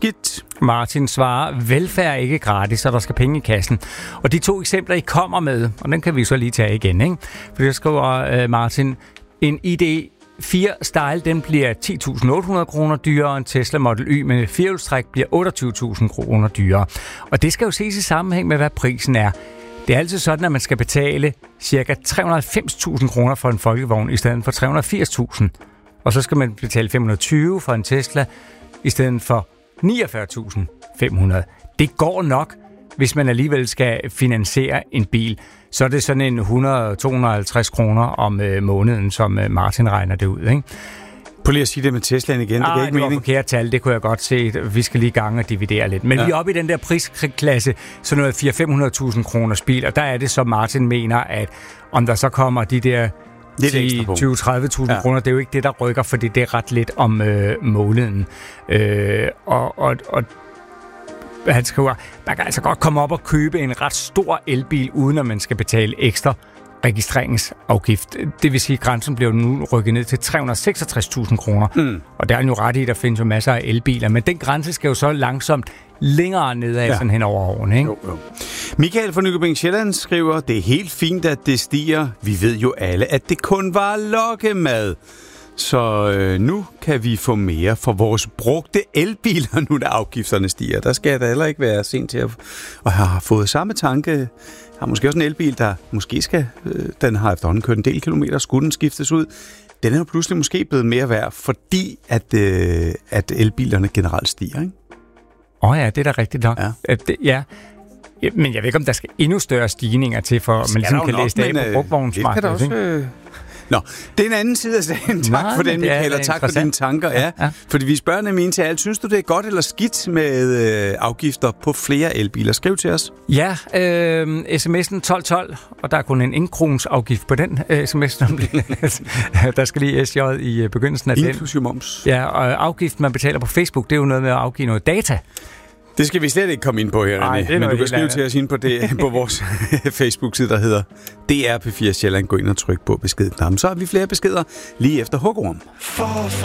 skidt? Martin svarer, velfærd er ikke gratis, så der skal penge i kassen. Og de 2 eksempler, I kommer med, og den kan vi så lige tage igen, ikke? For der skriver Martin, en ID4 Style, den bliver 10.800 kroner dyrere, og en Tesla Model Y med firehjulstræk bliver 28.000 kroner dyrere. Og det skal jo ses i sammenhæng med, hvad prisen er. Det er altid sådan, at man skal betale ca. 390.000 kroner for en folkevogn i stedet for 380.000. Og så skal man betale 520 for en Tesla i stedet for 49.500. Det går nok, hvis man alligevel skal finansiere en bil. Så er det sådan en 100-250 kroner om måneden, som Martin regner det ud, ikke? Prøv lige at sige det med Teslaen igen. Det er ikke mening. Det var forkert tal, det kunne jeg godt se. Vi skal lige gange og dividere lidt. Men vi er oppe i den der prisklasse, så noget 400-500.000 kroners bil, og der er det så, Martin mener, at om der så kommer de der 20-30.000 kroner, det er jo ikke det, der rykker, fordi det er ret lidt om måneden. Og han skriver, man kan altså godt komme op og købe en ret stor elbil, uden at man skal betale ekstra registreringsafgift. Det vil sige, at grænsen bliver nu rykket ned til 366.000 kroner. Og der er jo ret i, der findes jo masser af elbiler, men den grænse skal jo så langsomt længere nedad sådan hen over årene, ikke? Jo. Michael fra Nykøbing Sjælland skriver, det er helt fint, at det stiger. Vi ved jo alle, at det kun var lokkemad. Så nu kan vi få mere for vores brugte elbiler, nu da afgifterne stiger. Der skal jeg da heller ikke være sent til at have fået samme tanke. Har måske også en elbil, der måske skal, den har efterhånden kørt en del kilometer, skulle den skiftes ud. Den er jo pludselig måske blevet mere værd, fordi at elbilerne generelt stiger, ikke? Ja, det er da rigtigt nok. Ja. Men jeg ved ikke, om der skal endnu større stigninger til, for man ligesom kan læse det af på brugtvognsmarkedet. Nå, det er en anden side af sagen. Tak for den, Michael, og tak for dine tanker. Ja. Fordi vi spørger nemlig ind til alt. Synes du, det er godt eller skidt med afgifter på flere elbiler? Skriv til os. Ja, sms'en 1212, og der er kun en 1 krones afgift på den sms. Der skal lige SJ i begyndelsen af den. Inklusive moms. Ja, og afgiften, man betaler på Facebook, det er jo noget med at afgive noget data. Det skal vi slet ikke komme ind på her, René. Men du kan skrive til os ind på vores Facebook-side, der hedder DR P4 Sjælland. Gå ind og tryk på beskedknappen. Så har vi flere beskeder lige efter hugorm.